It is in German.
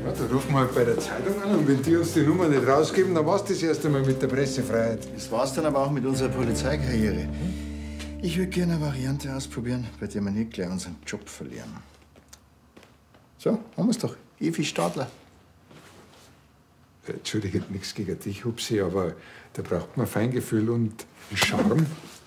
Ja, da rufen wir halt bei der Zeitung an und wenn die uns die Nummer nicht rausgeben, dann war's das erst einmal mit der Pressefreiheit. Das war's dann aber auch mit unserer Polizeikarriere. Ich würde gerne eine Variante ausprobieren, bei der wir nicht gleich unseren Job verlieren. So, haben wir's doch. Evi Stadler. Entschuldige, nichts gegen dich, Hupsi, aber da braucht man Feingefühl und Charme.